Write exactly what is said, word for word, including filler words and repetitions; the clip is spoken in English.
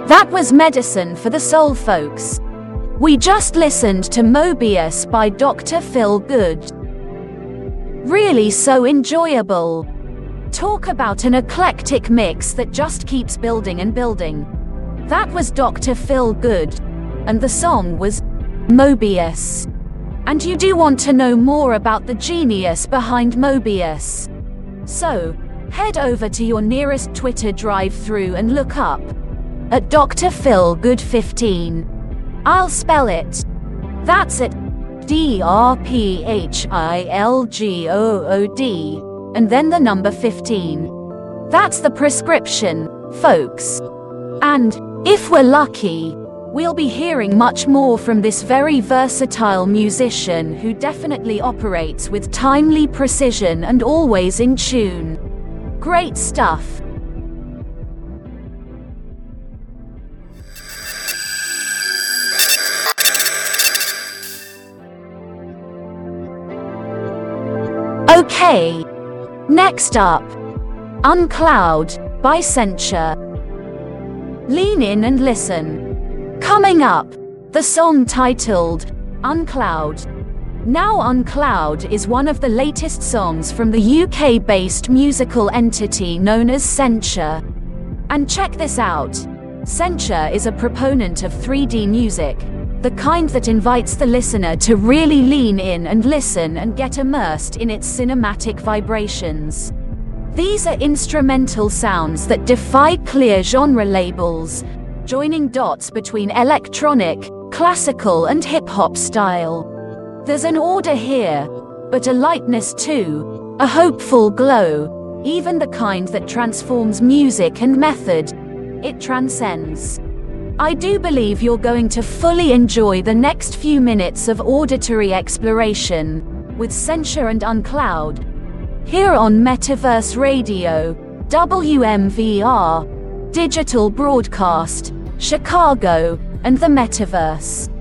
That was medicine for the soul, folks. We just listened to Mobius by Doctor Phil Good. Really so enjoyable. Talk about an eclectic mix that just keeps building and building. That was Doctor Phil Good, and the song was Mobius. And you do want to know more about the genius behind Mobius. So, head over to your nearest Twitter drive-thru and look up at Doctor Phil Good fifteen. I'll spell it. That's it. D R P H I L G O O D, and then the number fifteen. That's the prescription, folks. And, if we're lucky, we'll be hearing much more from this very versatile musician who definitely operates with timely precision and always in tune. Great stuff. Okay. Next up, Uncloud by Censure. Lean in and listen. Coming up, the song titled Uncloud. Now Uncloud is one of the latest songs from the U K-based musical entity known as Censure. And check this out. Censure is a proponent of three D music, the kind that invites the listener to really lean in and listen and get immersed in its cinematic vibrations. These are instrumental sounds that defy clear genre labels, joining dots between electronic, classical and hip-hop style. There's an order here, but a lightness too, a hopeful glow, even the kind that transforms music and method. It transcends. I do believe you're going to fully enjoy the next few minutes of auditory exploration with Censure and Uncloud here on Metaverse Radio, W M V R, Digital Broadcast, Chicago, and the Metaverse.